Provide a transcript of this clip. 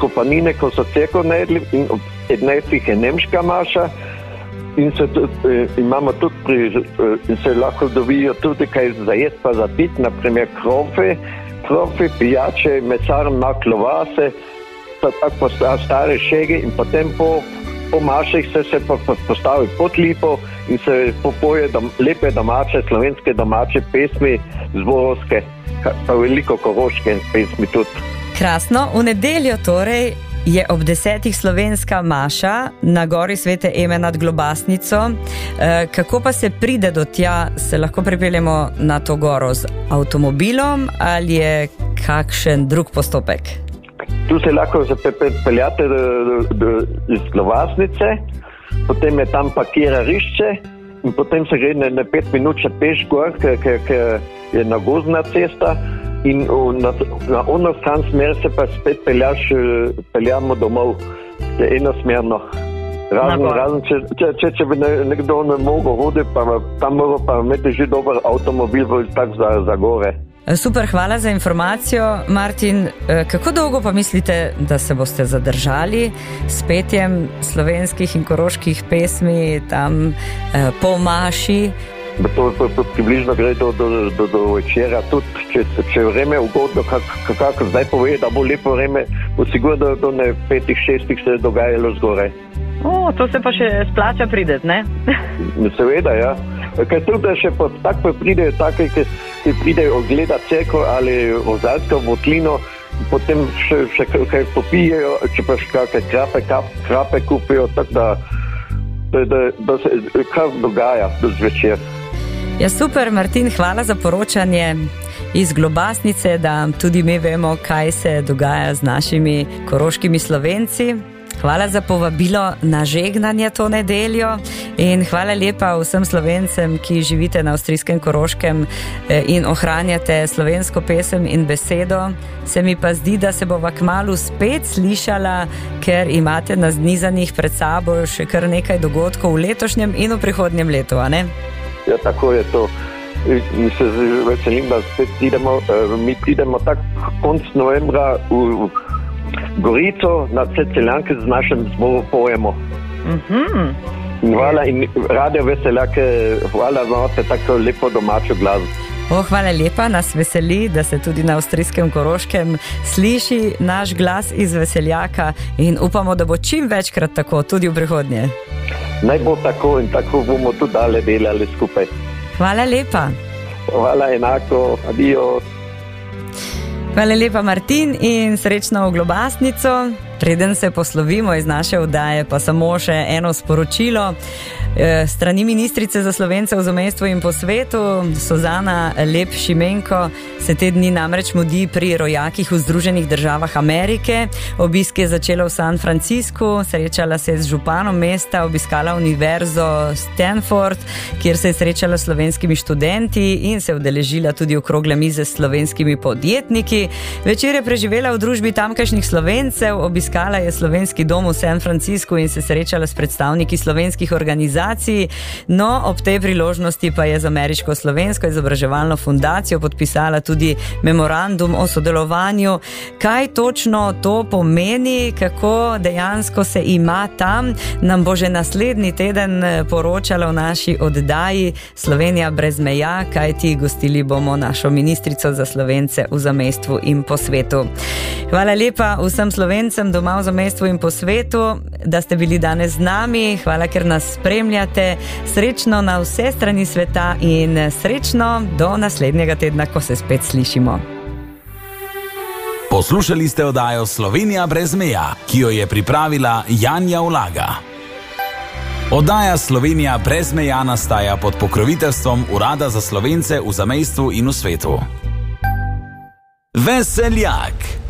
kopanine, ko so cerkev najedli, in ob 11 je nemška maša. In imamo tudi in se lahko dobijo tudi kaj za jesti pa za piti, naprimer krofe, pijače, mesar, mak, lovase, tako stare šege in potem po maših se postavi pod lipo in se popoje lepe domače, slovenske domače pesmi, zborovske, pa veliko koroške pesmi tudi. Krasno, v nedeljo torej je ob 10 slovenska maša na gori Svete Eme nad Globasnico. Kako pa se pride do tja? Se lahko pripeljemo na to goro z avtomobilom ali je kakšen drug postopek? Tu se lahko peljate iz Globasnice, potem je tam parkirarišče in potem se gre na 5 minut še peš gor, ker je nagozdna cesta. In na ono stran smer se pa spet peljamo domov, je enosmerno. Razen, če bi nekdo ne mogel hoditi, pa tam mora pa imeti že dober avtomobil tak za gore. Super, hvala za informacijo, Martin. Kako dolgo pa mislite, da se boste zadržali s petjem slovenskih in koroških pesmi tam po maši? To približno gre do večera, tudi če vreme ugodno, kako zdaj pove, da bo lepo vreme, bo sigurno do 5-6 se dogajalo zgoraj. To se pa še splača prideti, ne? Seveda, ja. Ker tudi še tako pridejo take, ki pridejo ogledati cerkev ali Rozalsko votlino, potem še kaj popijejo, če pa še kakšne krape kupijo, tako da se kar dogaja do zvečer. Ja, super, Martin, hvala za poročanje iz Globasnice, da tudi mi vemo, kaj se dogaja z našimi koroškimi Slovenci. Hvala za povabilo na žegnanje to nedeljo in hvala lepa vsem Slovencem, ki živite na avstrijskem Koroškem in ohranjate slovensko pesem in besedo. Se mi pa zdi, da se bova kmalu spet slišala, ker imate naznizanih pred sabo še kar nekaj dogodkov v letošnjem in v prihodnjem letu, a ne? Ja, tako je to. Mi se veselim, da spet pridemo. Mi pridemo tak konc novembra v Gorico na Ceceljanke z našim zborom pojemo. Hvala in Radio Veseljake, hvala vam za tako lepo domačo glasbo. Hvala lepa, nas veseli, da se tudi na avstrijskem Koroškem sliši naš glas iz Veseljaka in upamo, da bo čim večkrat tako tudi v prihodnje. Naj bo tako in tako bomo tudi dalje delali skupaj. Hvala lepa. Hvala enako, adijo. Hvala lepa, Martin, in srečno v Globasnico. Preden se poslovimo iz naše oddaje, pa samo še eno sporočilo. Strani ministrice za Slovence v zamejstvu in po svetu, Suzana Lep Šimenko, se te dni namreč mudi pri rojakih v Združenih državah Amerike. Obisk je začela v San Franciscu, srečala se je z županom mesta, obiskala univerzo Stanford, kjer se je srečala s slovenskimi študenti in se udeležila tudi okrogle mize s slovenskimi podjetniki. Večer je preživela v družbi tamkajšnjih Slovencev, obiskala je slovenski dom v San Franciscu in se srečala s predstavniki slovenskih organizacij. No, ob tej priložnosti pa je z Ameriško-slovensko izobraževalno fundacijo podpisala tudi memorandum o sodelovanju. Kaj točno to pomeni, kako dejansko se ima tam, nam bo že naslednji teden poročala v naši oddaji Slovenija brez meja, kajti gostili bomo našo ministrico za Slovence v zamejstvu in po svetu. Hvala lepa vsem Slovencem doma v zamejstvu in po svetu, da ste bili danes z nami. Hvala, ker nas spremljate. Srečno na vse strani sveta in srečno do naslednjega tedna, ko se spet slišimo. Poslušali ste oddajo Slovenija brez meja, ki jo je pripravila Janja Ulaga. Oddaja Slovenija brez meja nastaja pod pokroviteljstvom Urada za Slovence v zamejstvu in v svetu. Veseljak.